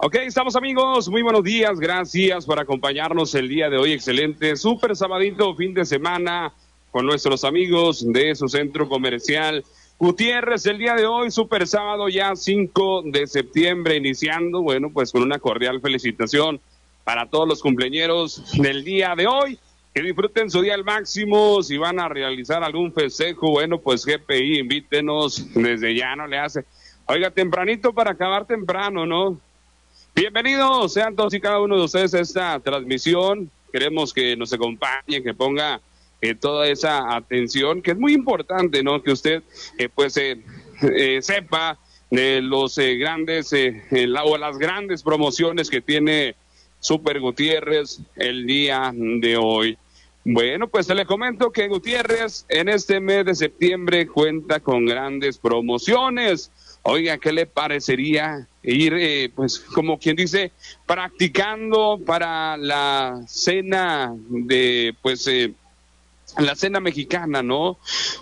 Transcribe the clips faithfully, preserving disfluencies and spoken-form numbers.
Ok, estamos amigos, muy buenos días, gracias por acompañarnos el día de hoy, excelente, súper sabadito, fin de semana, con nuestros amigos de su centro comercial Gutiérrez, el día de hoy, súper sábado ya cinco de septiembre, iniciando, bueno, pues con una cordial felicitación para todos los cumpleañeros del día de hoy, que disfruten su día al máximo, si van a realizar algún festejo, bueno, pues G P I, invítenos, desde ya no le hace, oiga, tempranito para acabar temprano, ¿no? Bienvenidos sean todos y cada uno de ustedes a esta transmisión. Queremos que nos acompañe, que ponga eh, toda esa atención, que es muy importante, ¿no? Que usted eh, pues eh, eh, sepa de los eh, grandes eh, la, o las grandes promociones que tiene Super Gutiérrez el día de hoy. Bueno, pues te le comento que Gutiérrez en este mes de septiembre cuenta con grandes promociones. Oiga, ¿qué le parecería ir, eh, pues, como quien dice, practicando para la cena de, pues, eh, la cena mexicana, ¿no?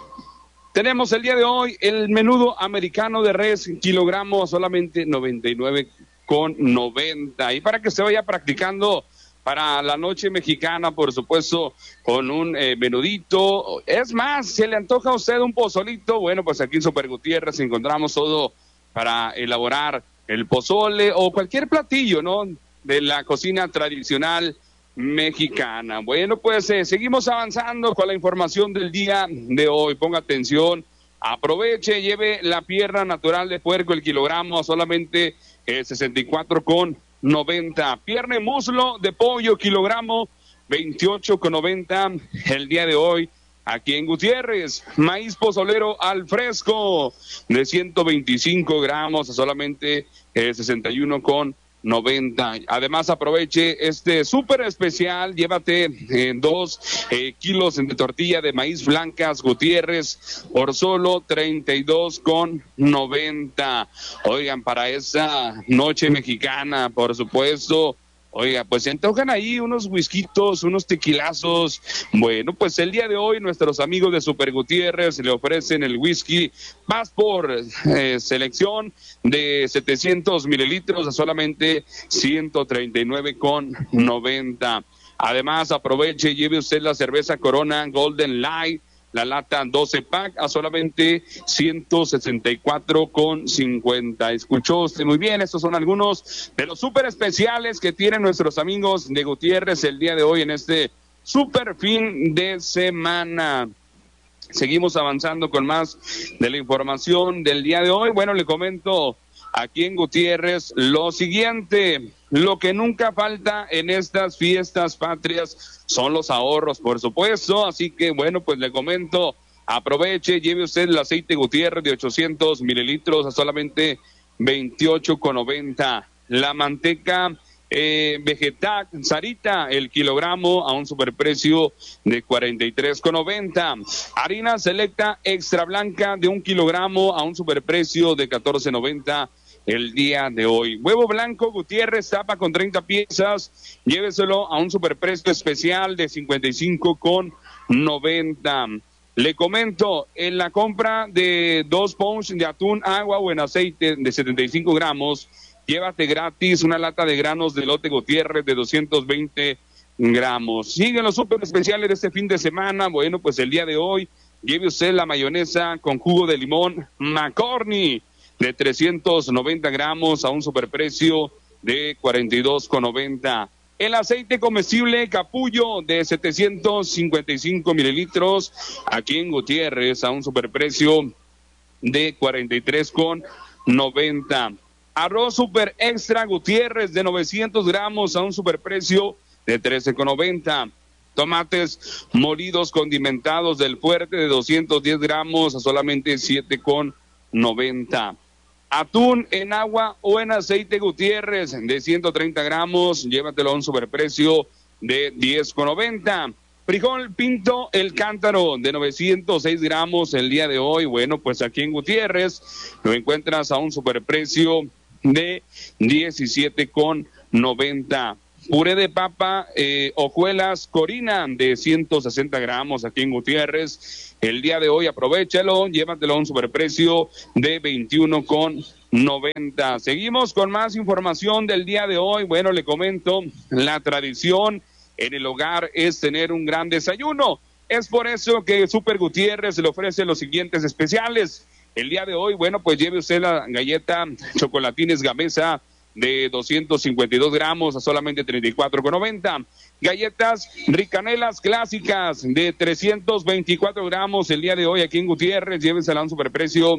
Tenemos el día de hoy el menudo americano de res, kilogramo solamente noventa y nueve con noventa. Y para que se vaya practicando para la noche mexicana, por supuesto, con un eh, menudito. Es más, si le antoja a usted un pozolito, bueno, pues aquí en Super Gutiérrez encontramos todo para elaborar el pozole o cualquier platillo, ¿no? De la cocina tradicional mexicana. Bueno, pues eh, seguimos avanzando con la información del día de hoy. Ponga atención, aproveche, lleve la pierna natural de puerco, el kilogramo a solamente eh, sesenta y cuatro con noventa. Pierna y muslo de pollo, kilogramo veintiocho con noventa el día de hoy. Aquí en Gutiérrez, maíz pozolero al fresco de ciento veinticinco gramos a solamente eh, sesenta y uno con noventa. Además, aproveche este súper especial, llévate eh, dos eh, kilos de tortilla de maíz blancas Gutiérrez por solo treinta y dos con noventa. Oigan, para esa noche mexicana, por supuesto. Oiga, pues se antojan ahí unos whiskitos, unos tequilazos. Bueno, pues el día de hoy nuestros amigos de Super Gutiérrez le ofrecen el whisky Passport, eh, selección de setecientos mililitros a solamente ciento treinta y nueve con noventa. Además, aproveche y lleve usted la cerveza Corona Golden Light, la lata doce pack a solamente ciento sesenta y cuatro con cincuenta. Escuchó usted muy bien, estos son algunos de los súper especiales que tienen nuestros amigos de Gutiérrez el día de hoy en este súper fin de semana. Seguimos avanzando con más de la información del día de hoy. Bueno, le comento aquí en Gutiérrez lo siguiente: lo que nunca falta en estas fiestas patrias son los ahorros, por supuesto, así que bueno, pues le comento, aproveche, lleve usted el aceite Gutiérrez de ochocientos mililitros a solamente veintiocho con noventa, la manteca eh, vegetal Sarita, el kilogramo a un superprecio de cuarenta y tres con noventa, harina selecta extra blanca de un kilogramo a un superprecio de catorce noventa el día de hoy. Huevo blanco Gutiérrez, tapa con treinta piezas, lléveselo a un superprecio especial de cincuenta y cinco con noventa. Le comento, en la compra de dos pounds de atún, agua o en aceite de setenta y cinco gramos, llévate gratis una lata de granos de elote Gutiérrez de doscientos veinte gramos. Siguen los super especiales de este fin de semana. Bueno, pues el día de hoy, lleve usted la mayonesa con jugo de limón McCorney de trescientos noventa gramos a un superprecio de cuarenta y dos con noventa. El aceite comestible Capullo de setecientos cincuenta y cinco mililitros aquí en Gutiérrez a un superprecio de cuarenta y tres con noventa. Arroz super extra Gutiérrez de novecientos gramos a un superprecio de trece con noventa. Tomates molidos condimentados del Fuerte de doscientos diez gramos a solamente siete con noventa. Atún en agua o en aceite Gutiérrez de ciento treinta gramos, llévatelo a un superprecio de diez con noventa. Frijol pinto el cántaro de novecientos seis gramos el día de hoy. Bueno, pues aquí en Gutiérrez lo encuentras a un superprecio de diecisiete con noventa. puré de papa, eh, hojuelas Corina de ciento sesenta gramos aquí en Gutiérrez. El día de hoy aprovéchalo, llévatelo a un superprecio de veintiuno con noventa. Seguimos con más información del día de hoy. Bueno, le comento, la tradición en el hogar es tener un gran desayuno. Es por eso que Super Gutiérrez le ofrece los siguientes especiales. El día de hoy, bueno, pues lleve usted la galleta Chocolatines Gamesa de doscientos cincuenta y dos gramos a solamente treinta y cuatro con noventa. Galletas Ricanelas clásicas de trescientos veinticuatro gramos el día de hoy aquí en Gutiérrez, llévensela a un superprecio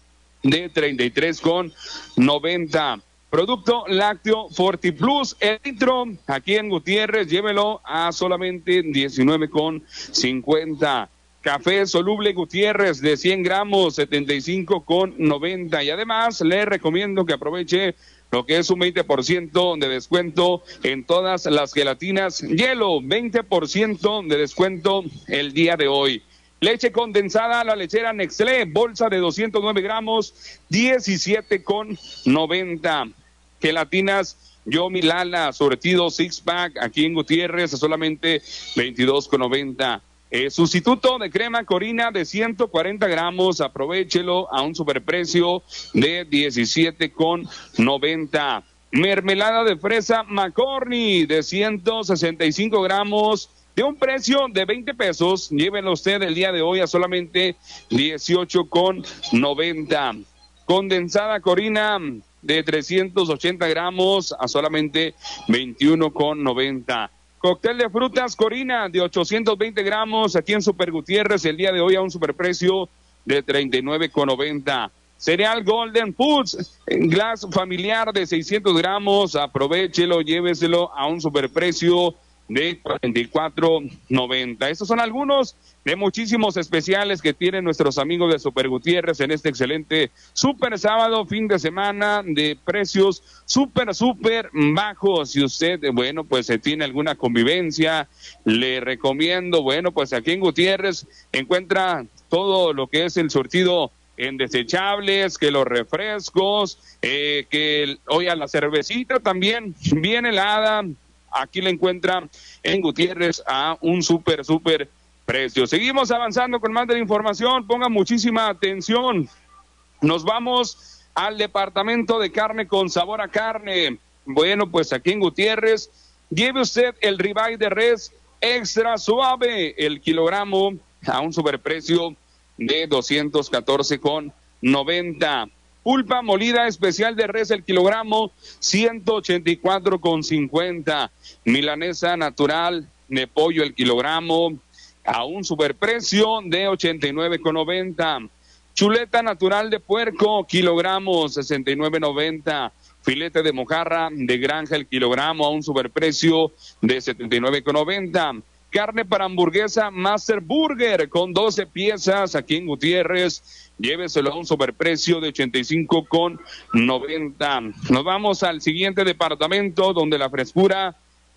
de treinta y tres con noventa. Producto lácteo FortiPlus, el litro, aquí en Gutiérrez, llévelo a solamente diecinueve con cincuenta. Café soluble Gutiérrez de cien gramos, setenta y cinco con noventa. Y además le recomiendo que aproveche lo que es un veinte por ciento de descuento en todas las gelatinas Hielo, veinte por ciento de descuento el día de hoy. Leche condensada, la lechera Nextlé, bolsa de doscientos nueve gramos, diecisiete con noventa. Gelatinas Yomi Lala, surtido six pack, aquí en Gutiérrez, a solamente veintidós con noventa. Eh, sustituto de crema Corina de ciento cuarenta gramos, aprovéchelo a un superprecio de diecisiete con noventa. Mermelada de fresa McCorney de ciento sesenta y cinco gramos, de un precio de veinte pesos, llévenlo usted el día de hoy a solamente dieciocho con noventa. Condensada Corina de trescientos ochenta gramos a solamente veintiuno con noventa. Cóctel de frutas Corina de ochocientos veinte gramos aquí en Super Gutiérrez el día de hoy a un superprecio de treinta y nueve con noventa. Cereal Golden Foods en glass familiar de seiscientos gramos, aprovéchelo, lléveselo a un superprecio de cuarenta y cuatro noventa. Estos son algunos de muchísimos especiales que tienen nuestros amigos de Super Gutiérrez en este excelente super sábado, fin de semana, de precios súper, súper bajos. Si usted, bueno, pues se tiene alguna convivencia, le recomiendo, bueno, pues aquí en Gutiérrez encuentra todo lo que es el surtido en desechables, que los refrescos, eh, que el, oiga, la cervecita también bien helada. Aquí la encuentra en Gutiérrez a un súper, súper precio. Seguimos avanzando con más de la información. Ponga muchísima atención. Nos vamos al departamento de carne con sabor a carne. Bueno, pues aquí en Gutiérrez, lleve usted el ribeye de res extra suave, el kilogramo a un superprecio de doscientos catorce con noventa. Pulpa molida especial de res el kilogramo, ciento ochenta y cuatro con cincuenta. Milanesa natural de pollo el kilogramo a un superprecio de ochenta y nueve con noventa. Chuleta natural de puerco, kilogramo, sesenta y nueve noventa. Filete de mojarra de granja el kilogramo a un superprecio de setenta y nueve con noventa. Carne para hamburguesa Master Burger con doce piezas aquí en Gutiérrez. Lléveselo a un superprecio de ochenta y cinco con noventa. Nos vamos al siguiente departamento donde la frescura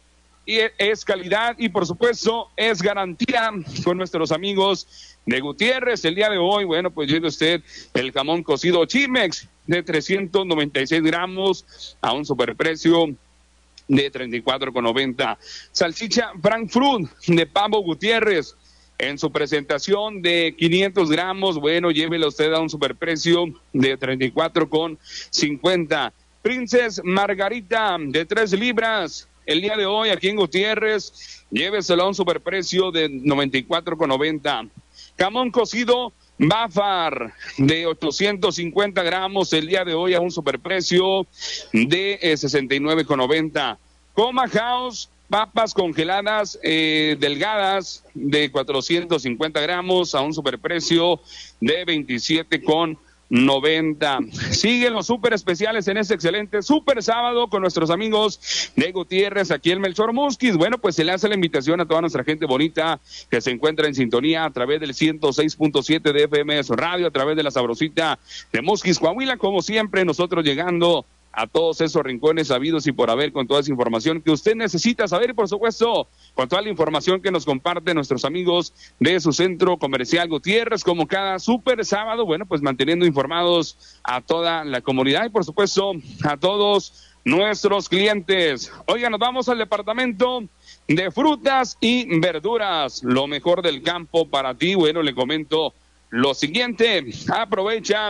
es calidad y por supuesto es garantía con nuestros amigos de Gutiérrez. El día de hoy, bueno, pues lleve usted el jamón cocido Chimex de trescientos noventa y seis gramos a un superprecio de treinta y cuatro con noventa. Salchicha Frankfurt de pavo Gutiérrez en su presentación de quinientos gramos, bueno, llévelo usted a un superprecio de treinta y cuatro con cincuenta. Princess Margarita de tres libras, el día de hoy aquí en Gutiérrez, lléveselo a un superprecio de noventa y cuatro con noventa. Jamón cocido Bafar de ochocientos cincuenta gramos, el día de hoy a un superprecio de eh, sesenta y nueve con noventa. Coma House, papas congeladas eh, delgadas de cuatrocientos cincuenta gramos a un superprecio de veintisiete con noventa. Siguen los super especiales en este excelente super sábado con nuestros amigos de Gutiérrez, aquí en Melchor Musquis. Bueno, pues se le hace la invitación a toda nuestra gente bonita que se encuentra en sintonía a través del ciento seis punto siete de F M S Radio, a través de la sabrosita de Musquis, Coahuila. Como siempre, nosotros llegando a todos esos rincones sabidos y por haber con toda esa información que usted necesita saber y por supuesto con toda la información que nos comparten nuestros amigos de su centro comercial Gutiérrez, como cada súper sábado, bueno, pues manteniendo informados a toda la comunidad y por supuesto a todos nuestros clientes. Oigan, nos vamos al departamento de frutas y verduras, lo mejor del campo para ti. Bueno, le comento lo siguiente, aprovecha,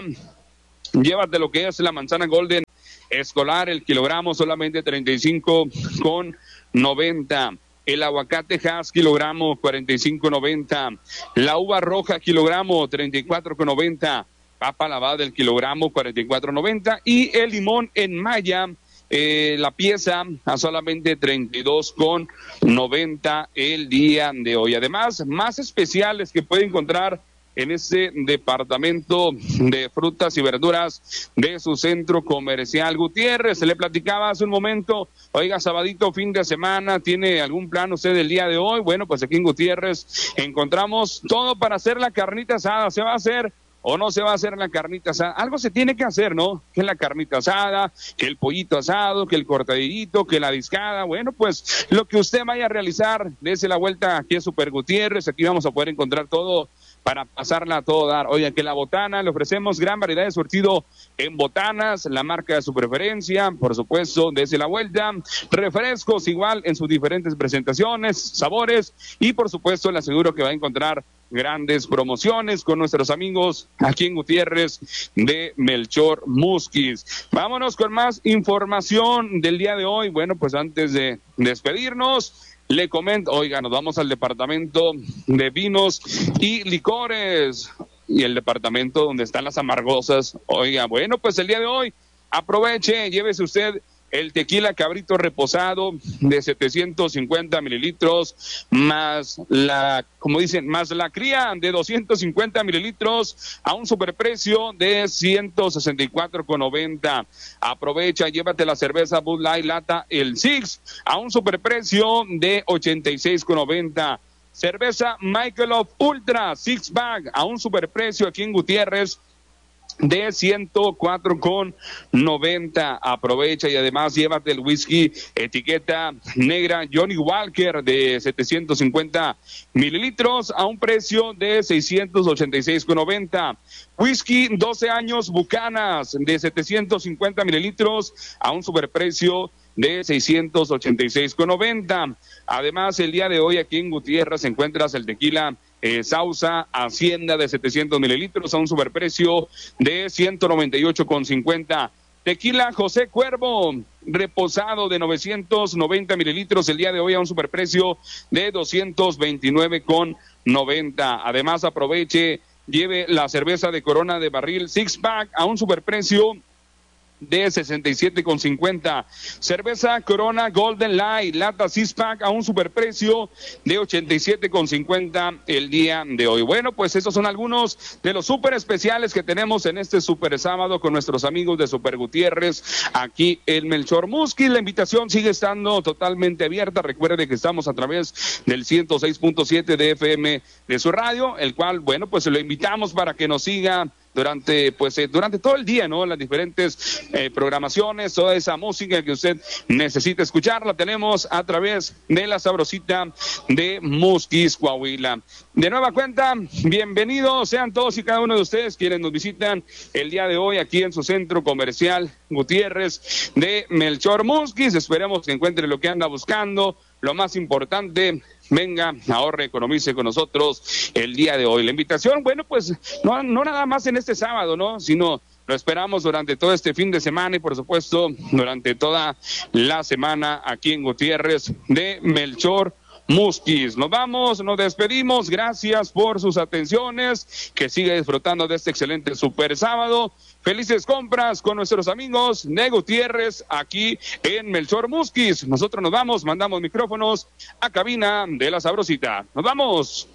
llévate lo que es la manzana golden escolar, el kilogramo solamente treinta y cinco con noventa. El aguacate Hass, kilogramo cuarenta y cinco con noventa. La uva roja, kilogramo treinta y cuatro con noventa. Papa lavada del kilogramo cuarenta y cuatro con noventa. Y el limón en malla, eh, la pieza a solamente treinta y dos con noventa el día de hoy. Además, más especiales que puede encontrar en ese departamento de frutas y verduras de su centro comercial Gutiérrez. Se le platicaba hace un momento, oiga, sabadito, fin de semana, ¿tiene algún plan usted el día de hoy? Bueno, pues aquí en Gutiérrez encontramos todo para hacer la carnita asada. ¿Se va a hacer o no se va a hacer la carnita asada? Algo se tiene que hacer, ¿no? Que la carnita asada, que el pollito asado, que el cortadito, que la discada. Bueno, pues lo que usted vaya a realizar, dése la vuelta aquí a Super Gutiérrez. Aquí vamos a poder encontrar todo para pasarla a todo dar. Oigan, que la botana, le ofrecemos gran variedad de surtido en botanas, la marca de su preferencia, por supuesto, dése la vuelta. Refrescos igual en sus diferentes presentaciones, sabores, y por supuesto le aseguro que va a encontrar grandes promociones con nuestros amigos aquí en Gutiérrez de Melchor Musquiz. Vámonos con más información del día de hoy. Bueno, pues antes de despedirnos, le comento, oiga, nos vamos al departamento de vinos y licores y el departamento donde están las amargosas. Oiga, bueno, pues el día de hoy aproveche, llévese usted el tequila Cabrito reposado de setecientos cincuenta mililitros, más la, como dicen, más la cría de doscientos cincuenta mililitros a un superprecio de ciento sesenta y cuatro con noventa. Aprovecha, llévate la cerveza Bud Light Lata el Six a un superprecio de ochenta y seis con noventa. Cerveza Michelob Ultra Six Bag a un superprecio aquí en Gutiérrez de ciento cuatro con noventa. Aprovecha y además llévate el whisky etiqueta negra Johnny Walker de setecientos cincuenta mililitros a un precio de seiscientos ochenta y seis con noventa. Whisky doce años Bucanas de setecientos cincuenta mililitros a un superprecio de seiscientos ochenta y seis con noventa. Además, el día de hoy aquí en Gutiérrez encuentras el tequila Eh, Sauza Hacienda de setecientos mililitros a un superprecio de ciento noventa y ocho con cincuenta. Tequila José Cuervo reposado de novecientos noventa mililitros el día de hoy a un superprecio de doscientos veintinueve con noventa. Además, aproveche, lleve la cerveza de Corona de barril Six Pack a un superprecio de sesenta y siete con cincuenta. Cerveza Corona Golden Light lata six pack a un superprecio de ochenta y siete con cincuenta el día de hoy. Bueno, pues estos son algunos de los super especiales que tenemos en este super sábado con nuestros amigos de Super Gutiérrez aquí en Melchor Musquiz. La invitación sigue estando totalmente abierta. Recuerde que estamos a través del ciento seis punto siete de F M de su radio, el cual, bueno, pues lo invitamos para que nos siga durante pues eh, durante todo el día, ¿no? Las diferentes eh, programaciones, toda esa música que usted necesita escuchar, la tenemos a través de la sabrosita de Musquiz, Coahuila. De nueva cuenta, bienvenidos sean todos y cada uno de ustedes quienes nos visitan el día de hoy aquí en su centro comercial Gutiérrez de Melchor Musquiz. Esperemos que encuentre lo que anda buscando. Lo más importante, venga, ahorre, economice con nosotros el día de hoy. La invitación, bueno, pues no, no nada más en este sábado, ¿no? Sino lo esperamos durante todo este fin de semana y por supuesto durante toda la semana aquí en Gutiérrez de Melchor Musquiz. Nos vamos, nos despedimos, gracias por sus atenciones, que siga disfrutando de este excelente super sábado. Felices compras con nuestros amigos de Gutiérrez aquí en Melchor Musquiz. Nosotros nos vamos, mandamos micrófonos a cabina de la sabrosita. Nos vamos.